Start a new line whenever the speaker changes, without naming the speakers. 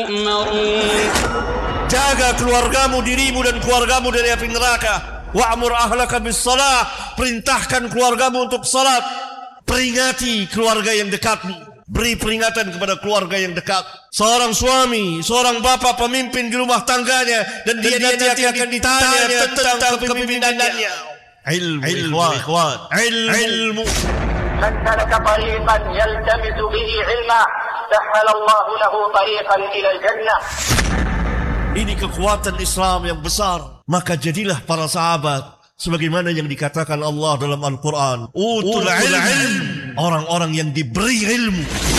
Jaga keluargamu, dirimu dan keluargamu dari api neraka. Wa'mur ahlaka bis-shalah, perintahkan keluargamu untuk salat. Peringati keluarga yang dekatmu. Beri peringatan kepada keluarga yang dekat. Seorang suami, seorang bapa pemimpin di rumah tangganya, dan dia nanti akan ditanya tentang kepemimpinannya. Ilmu.
من سلك طريقا يلتمس به علما سهل الله له طريقا إلى الجنة.
Ini kekuatan Islam yang besar. Maka jadilah para sahabat sebagaimana yang dikatakan Allah dalam Al-Quran, utul ilm, orang-orang yang diberi ilmu.